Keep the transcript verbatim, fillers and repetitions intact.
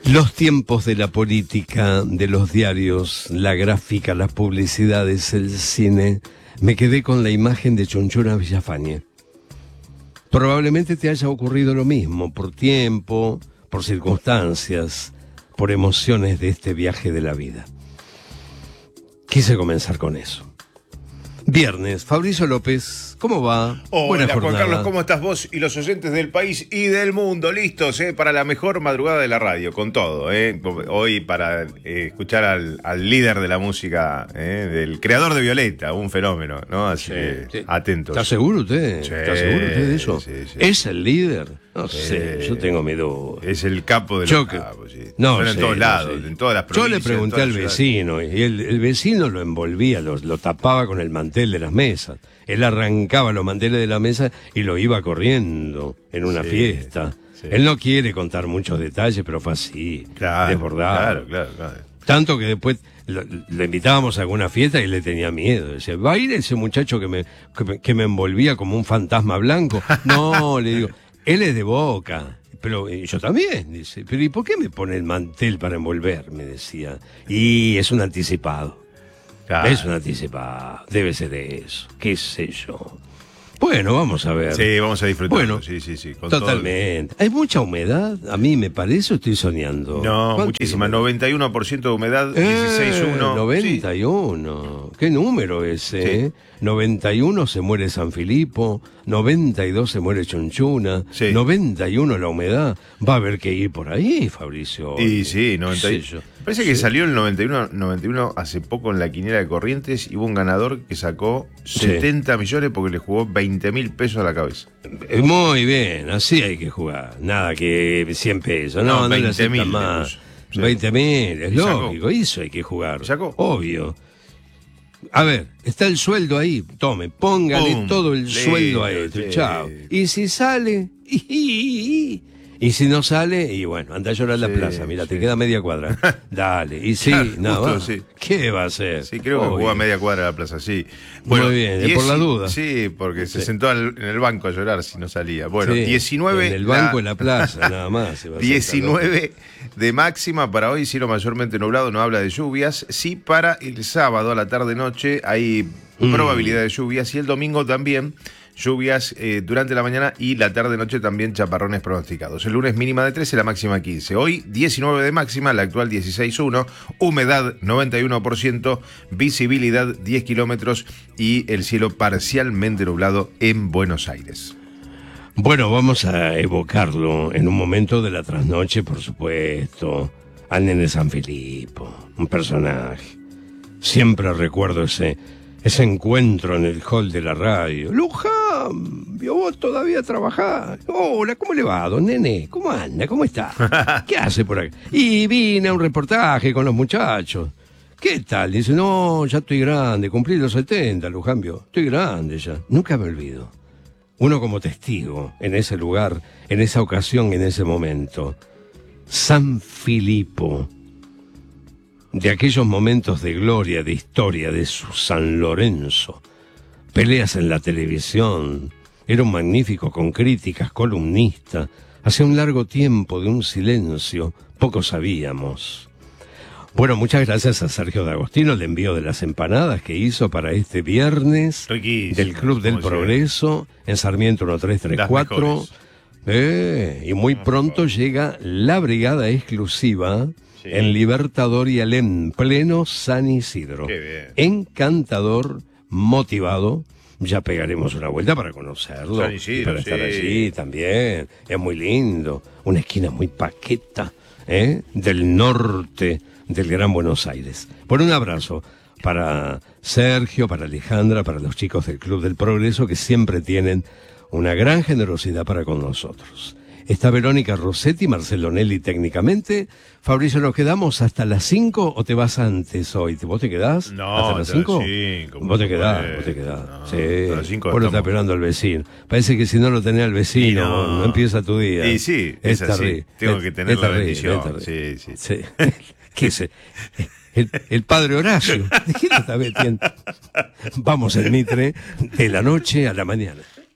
Los tiempos de la política, de los diarios, la gráfica, las publicidades, el cine. Me quedé con la imagen de Chunchuna Villafañe. Probablemente te haya ocurrido lo mismo, por tiempo, por circunstancias, por emociones de este viaje de la vida. Quise comenzar con eso. Viernes, Fabricio López, ¿cómo va? Hola, Buena Juan jornada. Carlos, ¿cómo estás vos y los oyentes del país y del mundo? Listos, ¿eh? Para la mejor madrugada de la radio, con todo, ¿eh? Hoy para eh, escuchar al, al líder de la música, ¿eh? Del creador de Violeta, un fenómeno, ¿no? Así Sí, que, sí. atentos. ¿Está seguro usted? Sí, ¿Está seguro usted de eso? sí, sí. ¿Es el líder? No Sí. sé, yo tengo mi duda. Es el capo de los Yo que- capos, sí. No, Suena sé, en todos no lados, sé. en todas las Yo provincias. le pregunté en al todas las vecino y el, el vecino lo envolvía, lo, lo tapaba con el mantel de las mesas. Él arrancaba los manteles de la mesa y lo iba corriendo en una Sí, fiesta. sí. Él no quiere contar muchos detalles, pero fue así, Claro, desbordado. claro, claro, claro. Tanto que después lo, lo invitábamos a alguna fiesta y le tenía miedo. Decía, ¿va a ir ese muchacho que me, que me, que me envolvía como un fantasma blanco? No, le digo, él es de Boca. Pero eh, yo también, dice. Pero ¿y por qué me pone el mantel para envolverme? Decía. Y es un anticipado. Claro. Es un anticipado. Debe ser eso. ¿Qué sé yo? Bueno, vamos a ver. Sí, vamos a disfrutar. Bueno, sí, sí, sí. Con totalmente. ¿Hay mucha humedad? A mí me parece o estoy soñando. todo. No, ¿Cuánto muchísima. humedad? noventa y uno por ciento de humedad, Eh, dieciséis punto uno. noventa y uno. ¿Qué número ese? Sí. eh? noventa y uno se muere San Filipo, noventa y dos se muere Chunchuna, Sí. noventa y uno la humedad. Va a haber que ir por ahí, Fabricio. Y sí, noventa y uno. ¿Qué sé yo? Parece que salió el noventa y uno, noventa y uno hace poco en la quiniela de Corrientes y hubo un ganador que sacó Sí. setenta millones porque le jugó veinte mil pesos a la cabeza. Eh, Muy bien, así hay que jugar. Nada que cien pesos. No, No, no, le veinte aceptan mil le más. puso. Sí. veinte mil, es Y sacó. lógico, eso hay que jugar. ¿Sacó? Obvio. A ver, está el sueldo ahí, tome, póngale Pum, todo el listo, sueldo a esto, sí. chao. Y si sale, y si no sale, y bueno, anda a llorar a la Sí, plaza, mira, te sí. queda media cuadra. Dale, y sí, Claro, nada justo, más. sí. ¿Qué va a hacer? Sí, creo que Obvio. jugó a media cuadra de la plaza, sí. Muy bien, diez por la duda. Sí, porque se Sí. sentó al- en el banco a llorar si no salía. Bueno, Sí, diecinueve. en el banco la- de la plaza, nada más. se va a sentar, diecinueve de máxima para hoy, cielo mayormente nublado, no habla de lluvias. Sí, para el sábado a la tarde-noche hay Mm. probabilidad de lluvias y el domingo también lluvias eh, durante la mañana y la tarde-noche también chaparrones pronosticados. El lunes mínima de trece, la máxima quince. Hoy diecinueve de máxima, la actual dieciséis punto uno, humedad noventa y uno por ciento, visibilidad diez kilómetros y el cielo parcialmente nublado en Buenos Aires. Bueno, vamos a evocarlo en un momento de la trasnoche, por supuesto, al nene San Filipo, un personaje. Siempre recuerdo ese, ese encuentro en el hall de la radio. Luján, ¿vio vos todavía trabajar? Hola, ¿cómo le va, don nene? ¿Cómo anda? ¿Cómo está? ¿Qué hace por acá? Y vine a un reportaje con los muchachos. ¿Qué tal? Dice, no, ya estoy grande, cumplí los setenta, Luján, vio. Estoy grande ya. Nunca me olvido. Uno como testigo en ese lugar, en esa ocasión, en ese momento. San Filipo, de aquellos momentos de gloria, de historia, de su San Lorenzo. Peleas en la televisión. Era un magnífico con críticas, columnista. Hacía un largo tiempo de un silencio, poco sabíamos. Bueno, muchas gracias a Sergio D'Agostino, el envío de las empanadas que hizo para este viernes Riquísimo, del Club del como Progreso en Sarmiento uno tres tres cuatro. mejores. Eh, y muy pronto llega la brigada exclusiva Sí. en Libertador y Alem, pleno San Isidro. Qué bien. Encantador, motivado. Ya pegaremos una vuelta para conocerlo. San Isidro, y para estar sí. allí también. Es muy lindo. Una esquina muy paqueta, ¿eh? Del norte del Gran Buenos Aires. Por un abrazo para Sergio, para Alejandra, para los chicos del Club del Progreso que siempre tienen una gran generosidad para con nosotros. Está Verónica Rossetti, Marcelo Nelly técnicamente. Fabricio, ¿nos quedamos hasta las cinco o te vas antes hoy? ¿Vos te quedás? No, ¿Hasta las hasta cinco? las cinco, Vos te por quedás, supuesto. vos te quedás. No, Sí. hasta las cinco Vos lo estás estamos. esperando al vecino. Parece que si no lo tenés al vecino, Y no. no, empieza tu día. Y sí, es así. terrible. Tengo Es- que tener es la terrible, bendición. es terrible. Sí, sí. Sí. ¿Qué es? El, el padre Horacio. ¿De qué te está metiendo? Vamos el Mitre de la noche a la mañana.